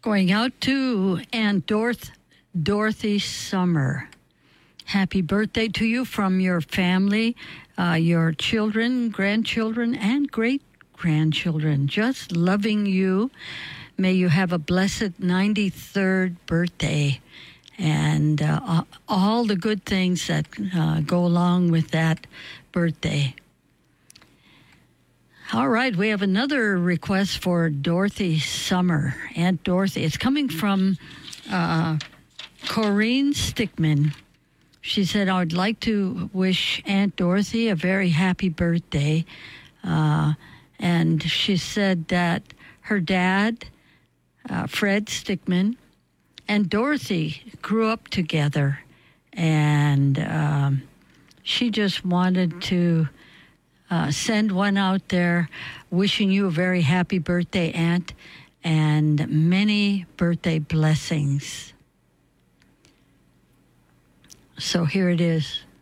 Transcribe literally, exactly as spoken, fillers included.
Going out to Aunt Dorth, Dorothy Summer. Happy birthday to you from your family, uh, your children, grandchildren, and great-grandchildren. Just loving you. May you have a blessed ninety-third birthday and uh, all the good things that uh, go along with that birthday. All right, we have another request for Dorothy Summer, Aunt Dorothy. It's coming from uh, Corrine Stickman. She said, I would like to wish Aunt Dorothy a very happy birthday. Uh, and she said that her dad, uh, Fred Stickman, and Dorothy grew up together. And um, she just wanted to uh, send one out there wishing you a very happy birthday, Aunt, and many birthday blessings. So here it is.